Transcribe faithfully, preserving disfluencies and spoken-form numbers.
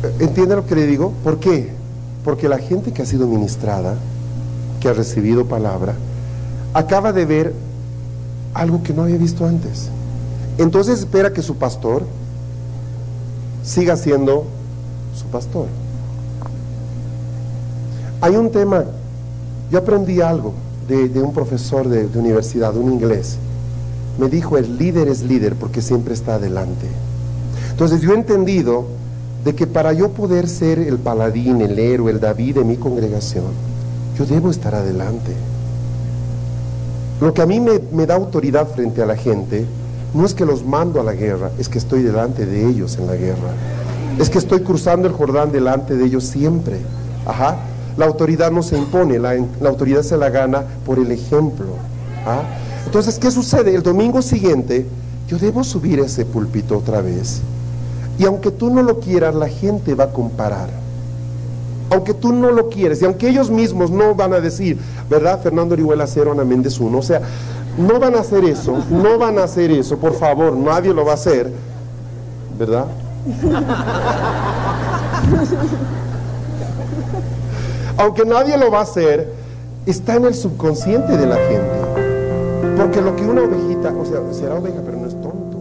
¿Entiende lo que le digo? ¿Por qué? Porque la gente que ha sido ministrada, que ha recibido palabra, acaba de ver algo que no había visto antes. Entonces espera que su pastor siga siendo su pastor. Hay un tema, yo aprendí algo de, de un profesor de, de universidad, un inglés. Me dijo, el líder es líder porque siempre está adelante. Entonces yo he entendido de que para yo poder ser el paladín, el héroe, el David de mi congregación, yo debo estar adelante. Lo que a mí me, me da autoridad frente a la gente no es que los mando a la guerra, es que estoy delante de ellos en la guerra. Es que estoy cruzando el Jordán delante de ellos siempre. Ajá. La autoridad no se impone, la, la autoridad se la gana por el ejemplo. ¿Ah? Entonces, ¿qué sucede? El domingo siguiente, yo debo subir a ese púlpito otra vez. Y aunque tú no lo quieras, la gente va a comparar. Aunque tú no lo quieres, y aunque ellos mismos no van a decir, ¿verdad? Fernando Orihuela cero, Ana Méndez uno. O sea, no van a hacer eso, no van a hacer eso, por favor, nadie lo va a hacer, ¿verdad? Aunque nadie lo va a hacer, está en el subconsciente de la gente. Porque lo que una ovejita, o sea, será oveja, pero no es